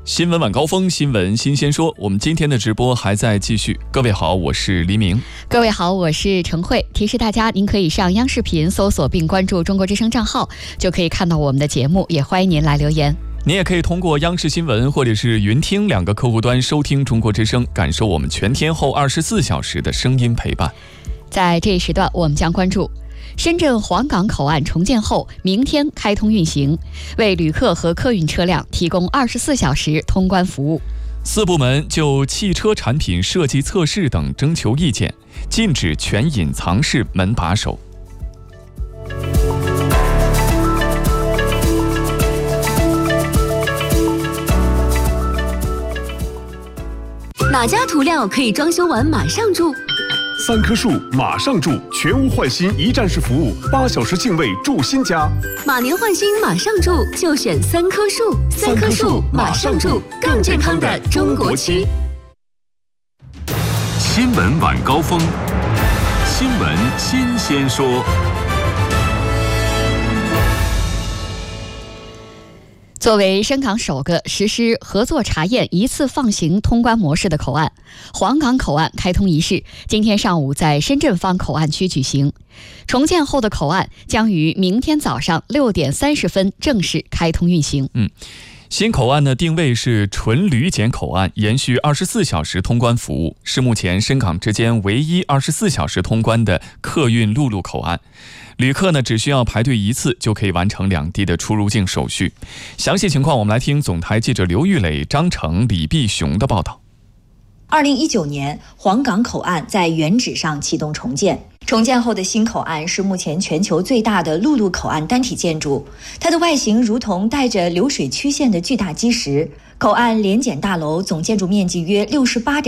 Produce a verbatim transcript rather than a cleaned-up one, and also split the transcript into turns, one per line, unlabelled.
新闻晚高峰，新闻新鲜说，我们今天的直播还在继续。各位好，我是黎明。
各位好，我是陈慧。提示大家，您可以上央视频搜索并关注中国之声账号，就可以看到我们的节目，也欢迎您来留言。
您也可以通过央视新闻或者是云听两个客户端收听中国之声，感受我们全天候二十四小时的声音陪伴。
在这一时段，我们将关注深圳黄岗口岸重建后，明天开通运行，为旅客和客运车辆提供二十四小时通关服务。
四部门就汽车产品设计测试等征求意见，禁止全隐藏式门把手。
哪家涂料可以装修完马上住？
三棵树马上住，全屋换新一站式服务，八小时净位住新家。
马年换新马上住，就选三棵树。三棵树马上住，更健康的中国漆。
新闻晚高峰，新闻新鲜说。
作为深港首个实施合作查验一次放行通关模式的口岸，黄岗口岸开通仪式今天上午在深圳方口岸区举行。重建后的口岸将于明天早上六点三十分正式开通运行。
嗯，新口岸的定位是纯旅检口岸，延续二十四小时通关服务，是目前深港之间唯一二十四小时通关的客运陆路口岸。旅客呢只需要排队一次就可以完成两地的出入境手续。详细情况我们来听总台记者刘玉磊、张成、李碧雄的报道。
二零一九年，黄岗口岸在原址上启动重建。重建后的新口岸是目前全球最大的陆路口岸单体建筑，它的外形如同带着流水曲线的巨大基石。口岸联检大楼总建筑面积约六十八点